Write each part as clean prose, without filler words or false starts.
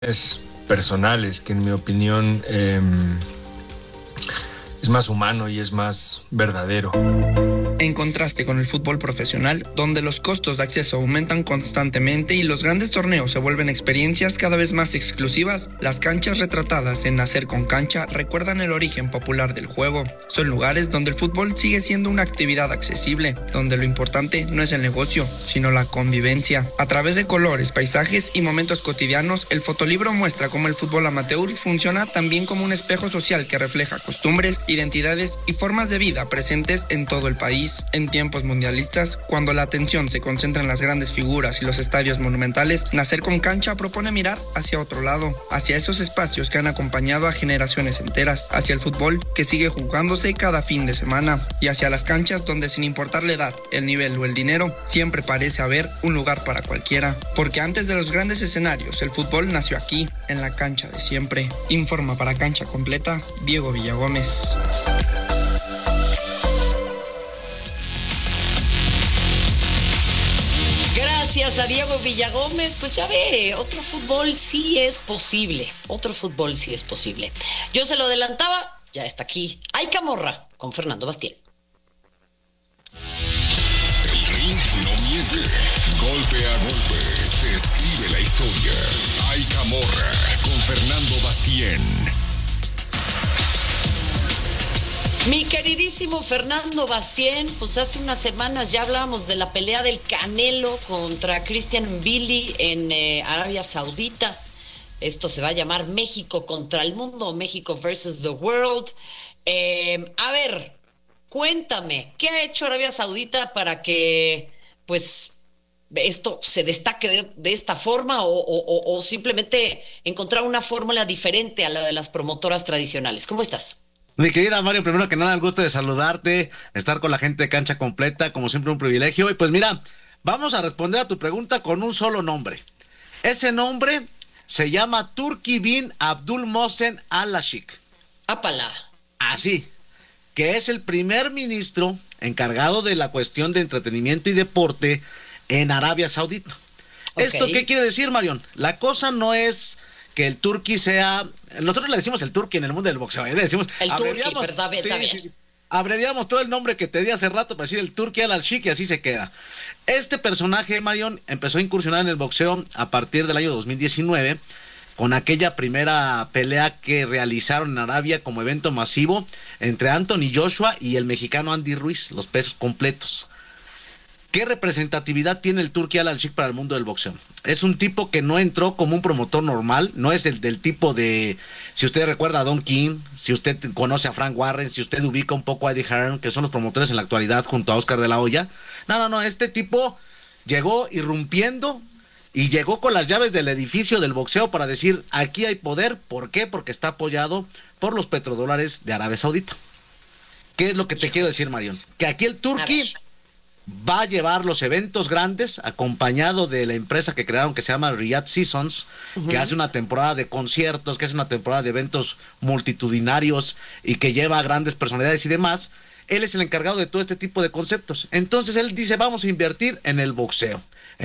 personales, que en mi opinión es más humano y es más verdadero. En contraste con el fútbol profesional, donde los costos de acceso aumentan constantemente y los grandes torneos se vuelven experiencias cada vez más exclusivas, las canchas retratadas en Nacer con Cancha recuerdan el origen popular del juego. Son lugares donde el fútbol sigue siendo una actividad accesible, donde lo importante no es el negocio, sino la convivencia. A través de colores, paisajes y momentos cotidianos, el fotolibro muestra cómo el fútbol amateur funciona también como un espejo social que refleja costumbres, identidades y formas de vida presentes en todo el país. En tiempos mundialistas, cuando la atención se concentra en las grandes figuras y los estadios monumentales, Nacer con Cancha propone mirar hacia otro lado, hacia esos espacios que han acompañado a generaciones enteras, hacia el fútbol que sigue jugándose cada fin de semana y hacia las canchas donde, sin importar la edad, el nivel o el dinero, siempre parece haber un lugar para cualquiera. Porque antes de los grandes escenarios, el fútbol nació aquí, en la cancha de siempre. Informa para Cancha Completa, Diego Villagómez. Gracias a Diego Villagómez. Pues ya ve, otro fútbol sí es posible. Otro fútbol sí es posible. Yo se lo adelantaba, ya está aquí. Ay, Camorra, con Fernando Bastién. El ring no miente. Golpe a golpe se escribe la historia. Ay, Camorra, con Fernando Bastién. Mi queridísimo Fernando Bastién, pues hace unas semanas ya hablábamos de la pelea del Canelo contra Christian Mbili en Arabia Saudita. Esto se va a llamar México contra el mundo, México versus the world. A ver, cuéntame, ¿qué ha hecho Arabia Saudita para que, pues, esto se destaque de esta forma o simplemente encontrar una fórmula diferente a la de las promotoras tradicionales? ¿Cómo estás? Mi querida Mario, primero que nada, el gusto de saludarte, estar con la gente de Cancha Completa, como siempre un privilegio. Y pues mira, vamos a responder a tu pregunta con un solo nombre. Ese nombre se llama Turki bin Abdul Mohsen Al-Sheikh. ¡Ápala! Así, que es el primer ministro encargado de la cuestión de entretenimiento y deporte en Arabia Saudita. Okay. ¿Esto qué quiere decir, Marión? La cosa no es que el Turki sea... Nosotros le decimos el Turki en el mundo del boxeo. Le decimos, el Turki, ¿verdad? Está bien. Sí. Abreviamos todo el nombre que te di hace rato para decir el Turki Al-Sheikh y así se queda. Este personaje, Marión, empezó a incursionar en el boxeo a partir del año 2019 con aquella primera pelea que realizaron en Arabia como evento masivo entre Anthony Joshua y el mexicano Andy Ruiz, los pesos completos. ¿Qué representatividad tiene el Turki Al-Sheikh para el mundo del boxeo? Es un tipo que no entró como un promotor normal, no es el del tipo de, si usted recuerda a Don King, si usted conoce a Frank Warren, si usted ubica un poco a Eddie Hearn, que son los promotores en la actualidad junto a Oscar de la Hoya. No, este tipo llegó irrumpiendo y llegó con las llaves del edificio del boxeo para decir, aquí hay poder. ¿Por qué? Porque está apoyado por los petrodólares de Arabia Saudita. ¿Qué es lo que te quiero decir, Marión? Que aquí el Turki va a llevar los eventos grandes acompañado de la empresa que crearon que se llama Riyadh Seasons, que hace una temporada de conciertos, que hace una temporada de eventos multitudinarios y que lleva a grandes personalidades y demás. Él es el encargado de todo este tipo de conceptos. Entonces él dice, vamos a invertir en el boxeo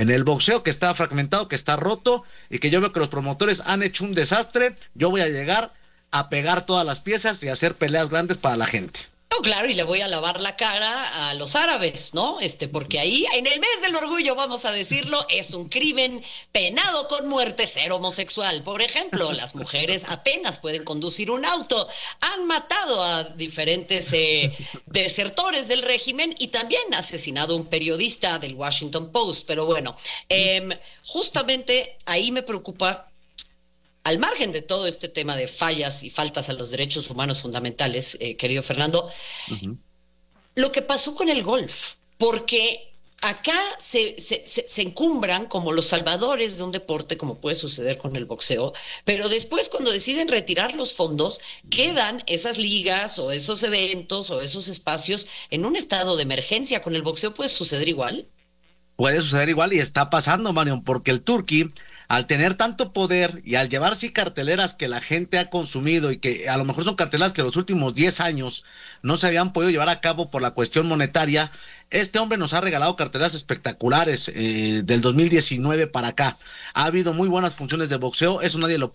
que está fragmentado, que está roto y que yo veo que los promotores han hecho un desastre. Yo voy a llegar a pegar todas las piezas y hacer peleas grandes para la gente. No, claro, y le voy a lavar la cara a los árabes, ¿no? Porque ahí, en el mes del orgullo, vamos a decirlo, es un crimen penado con muerte ser homosexual. Por ejemplo, las mujeres apenas pueden conducir un auto. Han matado a diferentes desertores del régimen y también asesinado a un periodista del Washington Post. Pero bueno, justamente ahí me preocupa. Al margen de todo este tema de fallas y faltas a los derechos humanos fundamentales, querido Fernando, lo que pasó con el golf, porque acá se encumbran como los salvadores de un deporte, como puede suceder con el boxeo, pero después cuando deciden retirar los fondos, quedan esas ligas o esos eventos o esos espacios en un estado de emergencia. ¿Con el boxeo puede suceder igual? Puede suceder igual y está pasando, Marion, porque el Turki al tener tanto poder y al llevar sí carteleras que la gente ha consumido y que a lo mejor son carteleras que los últimos 10 años no se habían podido llevar a cabo por la cuestión monetaria, este hombre nos ha regalado carteleras espectaculares del 2019 para acá. Ha habido muy buenas funciones de boxeo, eso nadie lo